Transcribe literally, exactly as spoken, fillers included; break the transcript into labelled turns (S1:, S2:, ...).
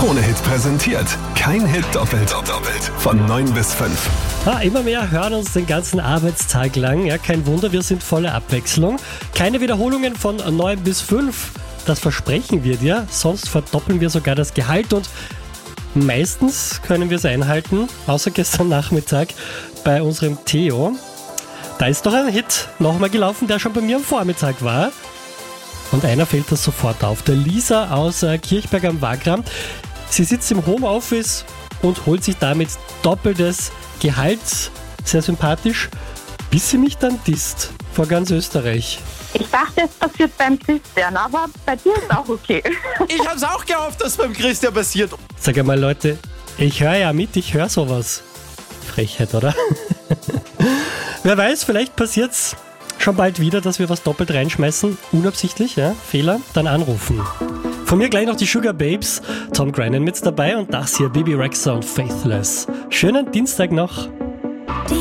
S1: Krone-Hit präsentiert. Kein Hit doppelt. doppelt. Von neun bis fünf.
S2: Ah, immer mehr hören uns den ganzen Arbeitstag lang. Ja, kein Wunder, wir sind voller Abwechslung. Keine Wiederholungen von neun bis fünf. Das versprechen wir dir. Sonst verdoppeln wir sogar das Gehalt und meistens können wir es einhalten. Außer gestern Nachmittag bei unserem Theo. Da ist doch ein Hit nochmal gelaufen, der schon bei mir am Vormittag war. Und einer fällt das sofort auf. Der Lisa aus äh, Kirchberg am Wagram. Sie sitzt im Homeoffice und holt sich damit doppeltes Gehalt. Sehr sympathisch. Bis sie mich dann disst vor ganz Österreich.
S3: Ich dachte, es passiert beim Christian, aber bei dir ist auch okay.
S4: Ich hab's auch gehofft, dass beim Christian passiert.
S2: Sag einmal, Leute, ich höre ja mit, ich höre sowas. Frechheit, oder? Wer weiß, vielleicht passiert's schon bald wieder, dass wir was doppelt reinschmeißen. Unabsichtlich, ja? Fehler, dann anrufen. Von mir gleich noch die Sugar Babes, Tom Grennan mit dabei und das hier Bebe Rexha und Faithless. Schönen Dienstag noch.